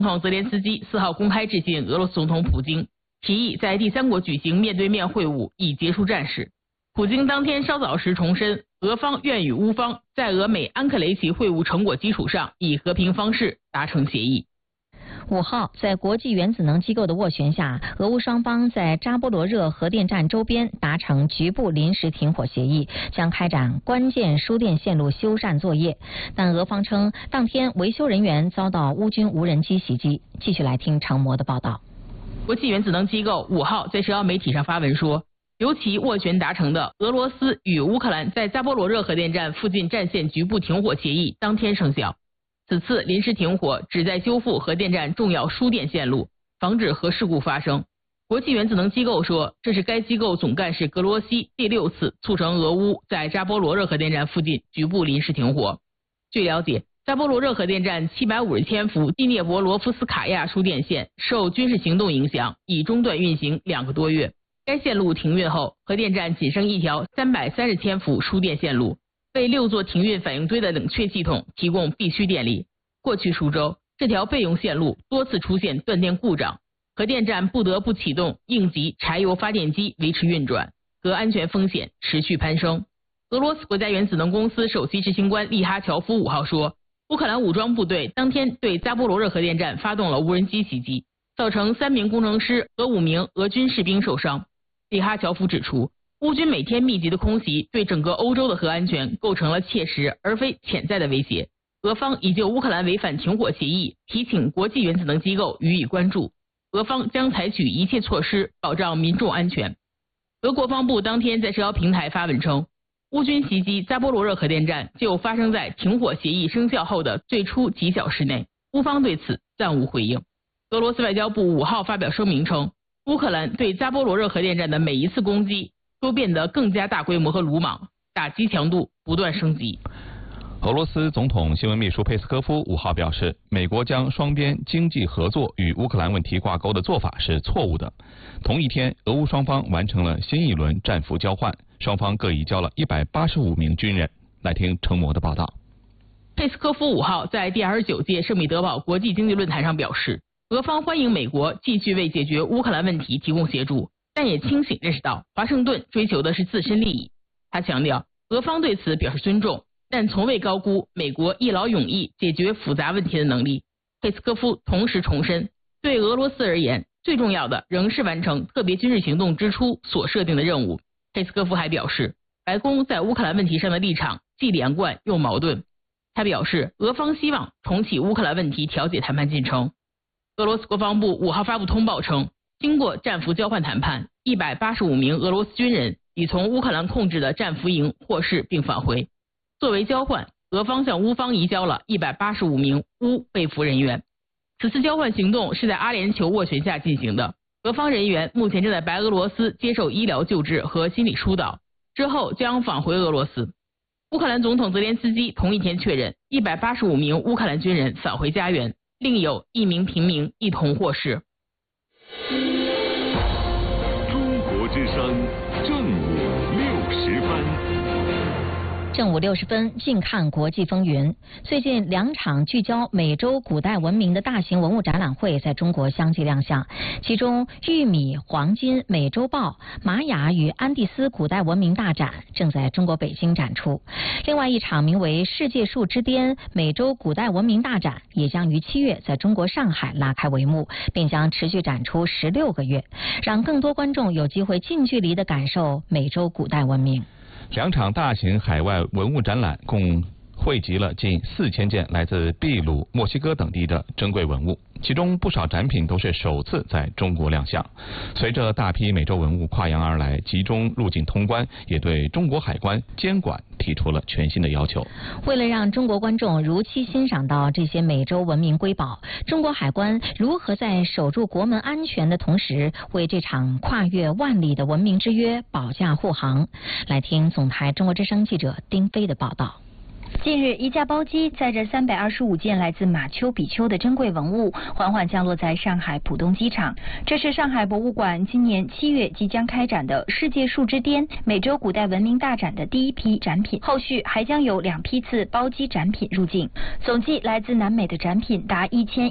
总统泽连斯基4号公开致信俄罗斯总统普京，提议在第三国举行面对面会晤，以结束战事。普京当天稍早时重申，俄方愿与乌方在俄美安克雷奇会晤成果基础上，以和平方式达成协议。 5号，在国际原子能机构的斡旋下，俄乌双方在扎波罗热核电站周边达成局部临时停火协议，将开展关键输电线路修缮作业。但俄方称，当天维修人员遭到乌军无人机袭击。继续来听程模的报道。 国际原子能机构5号在社交媒体上发文说，由其斡旋达成的俄罗斯与乌克兰在扎波罗热核电站附近战线局部停火协议当天生效。此次临时停火旨在修复核电站重要输电线路，防止核事故发生。国际原子能机构说，这是该机构总干事格罗西第6次促成俄乌在扎波罗热核电站附近局部临时停火。据了解，扎波罗热核电站750千伏第聂伯罗夫斯卡亚输电线受军事行动影响，已中断运行2个多月。该线路停运后，核电站仅剩一条330千伏输电线路，为6座停运反应堆的冷却系统提供必需电力。过去数周，这条备用线路多次出现断电故障，核电站不得不启动应急柴油发电机维持运转，核安全风险持续攀升。俄罗斯国家原子能公司首席执行官利哈乔夫5号说，乌克兰武装部队当天对扎波罗热核电站发动了无人机袭击，造成3名工程师和5名俄军士兵受伤。利哈乔夫指出，乌军每天密集的空袭对整个欧洲的核安全构成了切实而非潜在的威胁。俄方已就乌克兰违反停火协议提请国际原子能机构予以关注，俄方将采取一切措施保障民众安全。俄国防部当天在社交平台发文称，乌军袭击扎波罗热核电站就发生在停火协议生效后的最初几小时内，乌方对此暂无回应。俄罗斯外交部5号发表声明称，乌克兰对扎波罗热核电站的每一次攻击都变得更加大规模和鲁莽，打击强度不断升级。 俄罗斯总统新闻秘书佩斯科夫5号表示，美国将双边经济合作与乌克兰问题挂钩的做法是错误的。同一天，俄乌双方完成了新一轮战俘交换，双方各移交了185名军人。来听程模的报道。 佩斯科夫5号在第29届圣彼得堡国际经济论坛上表示，俄方欢迎美国继续为解决乌克兰问题提供协助，但也清醒认识到华盛顿追求的是自身利益。他强调，俄方对此表示尊重，但从未高估美国一劳永逸解决复杂问题的能力。佩斯科夫同时重申，对俄罗斯而言，最重要的仍是完成特别军事行动之初所设定的任务。佩斯科夫还表示，白宫在乌克兰问题上的立场既连贯又矛盾。他表示，俄方希望重启乌克兰问题调解谈判进程。俄罗斯国防部5号发布通报称，经过战俘交换谈判，185名俄罗斯军人已从乌克兰控制的战俘营获释并返回。作为交换，俄方向乌方移交了185名乌被俘人员。此次交换行动是在阿联酋斡旋下进行的，俄方人员目前正在白俄罗斯接受医疗救治和心理疏导，之后将返回俄罗斯。乌克兰总统泽连斯基同一天确认，185名乌克兰军人返回家园，另有1名平民一同获释。 中国之声正午60分。 正午60分，近看国际风云。最近2场聚焦美洲古代文明的大型文物展览会在中国相继亮相，其中玉米、黄金、美洲豹、玛雅与安第斯古代文明大展正在中国北京展出。另外一场名为世界树之巅美洲古代文明大展也将于7月在中国上海拉开帷幕，并将持续展出16个月，让更多观众有机会近距离地感受美洲古代文明。 2场大型海外文物展览共汇集了近4000件来自秘鲁、墨西哥等地的珍贵文物，其中不少展品都是首次在中国亮相。随着大批美洲文物跨洋而来，集中入境通关也对中国海关监管提出了全新的要求。 为了让中国观众如期欣赏到这些美洲文明瑰宝，中国海关如何在守住国门安全的同时，为这场跨越万里的文明之约保驾护航？来听总台中国之声记者丁飞的报道。 近日，一架包机载着325件来自马丘比丘的珍贵文物，缓缓降落在上海浦东机场。这是上海博物馆今年7月即将开展的世界树之巅美洲古代文明大展的第一批展品，后续还将有2批次包机展品入境，总计来自南美的展品达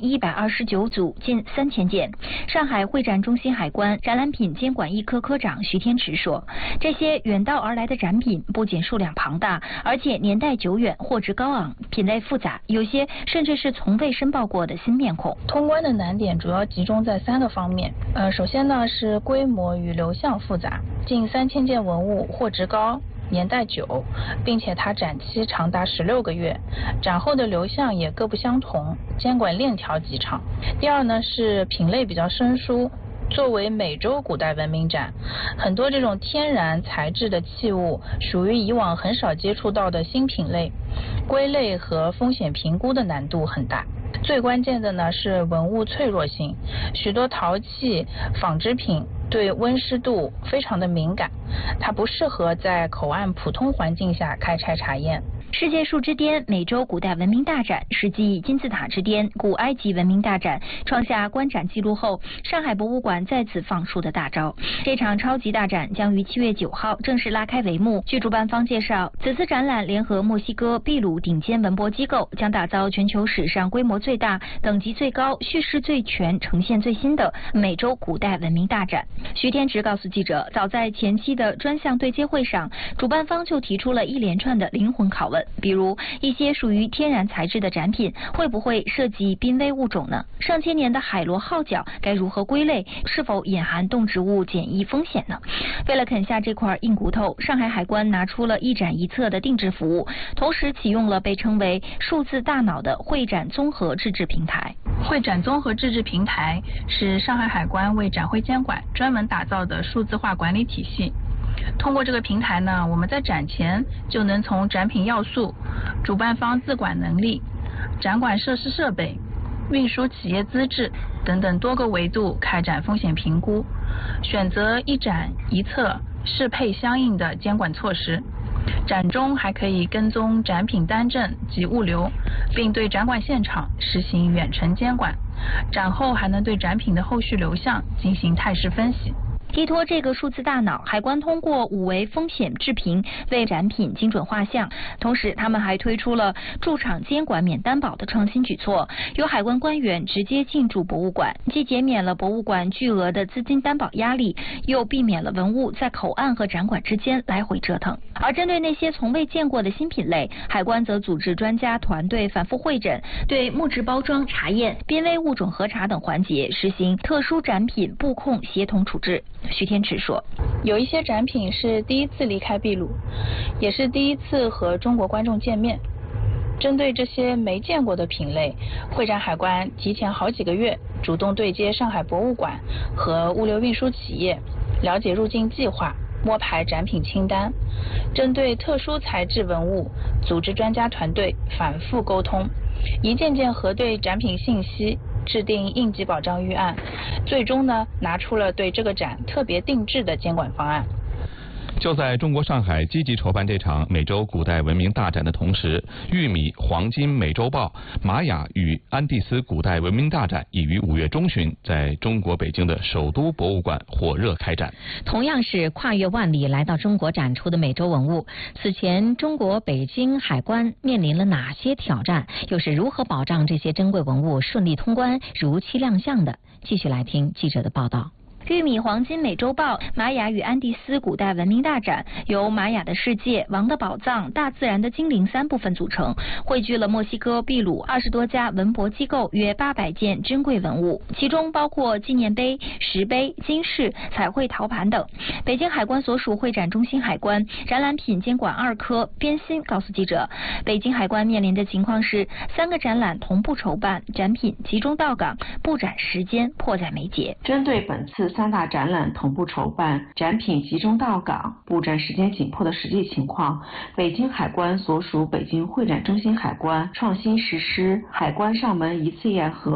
1129组，近3000件。上海会展中心海关展览品监管一科科长徐天池说，这些远道而来的展品不仅数量庞大，而且年代久远，货值高昂，品类复杂，有些甚至是从未申报过的新面孔。 通关的难点主要集中在3个方面。首先呢是规模与流向复杂，近3000件文物，货值高，年代久，并且它展期长达16个月，展后的流向也各不相同，监管链条极长。第二呢是品类比较生疏。作为美洲古代文明展，很多这种天然材质的器物属于以往很少接触到的新品类，归类和风险评估的难度很大。最关键的呢是文物脆弱性，许多陶器、纺织品对温湿度非常的敏感，它不适合在口岸普通环境下开拆查验。 世界树之巅美洲古代文明大展是继金字塔之巅古埃及文明大展创下观展纪录后，上海博物馆再次放出的大招。这场超级大展将于7月9号正式拉开帷幕。据主办方介绍，此次展览联合墨西哥、秘鲁顶尖文博机构，将打造全球史上规模最大、等级最高、叙事最全、呈现最新的美洲古代文明大展。徐天池告诉记者，早在前期的专项对接会上，主办方就提出了一连串的灵魂拷问。比如一些属于天然材质的展品会不会涉及濒危物种呢？上千年的海螺号角该如何归类？是否隐含动植物检疫风险呢？为了啃下这块硬骨头，上海海关拿出了一展一策的定制服务，同时启用了被称为数字大脑的会展综合自治平台。 会展综合自治平台是上海海关为展会监管专门打造的数字化管理体系。通过这个平台呢，我们在展前就能从展品要素、主办方自管能力、展馆设施设备、运输企业资质等等多个维度开展风险评估，选择一展一策适配相应的监管措施。展中还可以跟踪展品单证及物流，并对展馆现场实行远程监管。展后还能对展品的后续流向进行态势分析。 依托这个数字大脑，海关通过5维风险制评为展品精准画像。同时，他们还推出了驻场监管免担保的创新举措，由海关官员直接进驻博物馆，既减免了博物馆巨额的资金担保压力，又避免了文物在口岸和展馆之间来回折腾。而针对那些从未见过的新品类，海关则组织专家团队反复会诊，对木质包装查验、濒危物种核查等环节实行特殊展品布控协同处置。徐天池说， 有一些展品是第一次离开秘鲁，也是第一次和中国观众见面。针对这些没见过的品类，会展海关提前好几个月主动对接上海博物馆和物流运输企业，了解入境计划，摸排展品清单。针对特殊材质文物，组织专家团队反复沟通，一件件核对展品信息，制定应急保障预案，最终呢拿出了对这个展特别定制的监管方案。 就在中国上海积极筹办这场美洲古代文明大展的同时，玉米黄金美洲豹、玛雅与安第斯古代文明大展已于5月中旬在中国北京的首都博物馆火热开展。 同样是跨越万里来到中国展出的美洲文物，此前中国北京海关面临了哪些挑战？又是如何保障这些珍贵文物顺利通关、如期亮相的？继续来听记者的报道。 玉米黄金美洲豹、玛雅与安第斯古代文明大展由玛雅的世界、王的宝藏、大自然的精灵3部分组成，汇聚了墨西哥、秘鲁20多家文博机构约800件珍贵文物，其中包括纪念碑、石碑、金饰、彩绘陶盘等。北京海关所属会展中心海关展览品监管2科边鑫告诉记者，北京海关面临的情况是3个展览同步筹办，展品集中到港，布展时间迫在眉睫。 针对本次3大展览同步筹办，展品集中到港，布展时间紧迫的实际情况，北京海关所属北京会展中心海关创新实施海关上门一次验核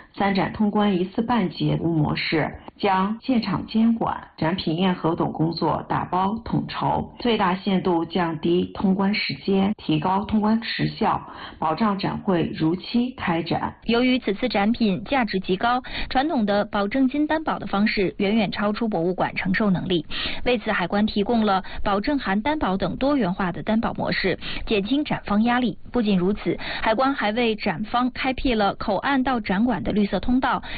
3展通关一次半节务模式，将现场监管、展品验核等工作打包统筹，最大限度降低通关时间，提高通关时效，保障展会如期开展。 由于此次展品价值极高，传统的保证金担保的方式远远超出博物馆承受能力。为此，海关提供了保证函担保等多元化的担保模式，减轻展方压力。不仅如此，海关还为展方开辟了口岸到展馆的绿色通道，